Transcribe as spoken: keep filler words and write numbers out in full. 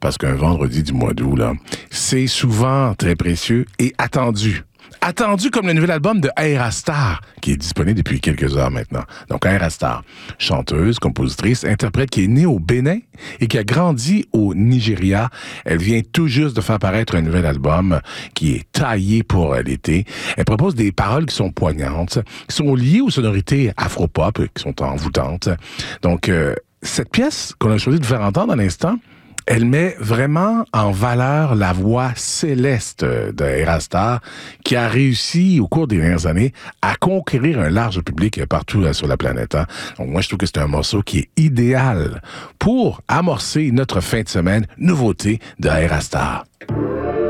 parce qu'un vendredi du mois d'août, là, c'est souvent très précieux et attendu. Attendu comme le nouvel album de Ayra Starr, qui est disponible depuis quelques heures maintenant. Donc, Ayra Starr, chanteuse, compositrice, interprète qui est née au Bénin et qui a grandi au Nigeria. Elle vient tout juste de faire paraître un nouvel album qui est taillé pour l'été. Elle propose des paroles qui sont poignantes, qui sont liées aux sonorités afro-pop, qui sont envoûtantes. Donc, euh, cette pièce qu'on a choisi de faire entendre à l'instant, elle met vraiment en valeur la voix céleste de Ayra Starr qui a réussi au cours des dernières années à conquérir un large public partout sur la planète. Hein. Donc moi, je trouve que c'est un morceau qui est idéal pour amorcer notre fin de semaine nouveauté de Ayra Starr.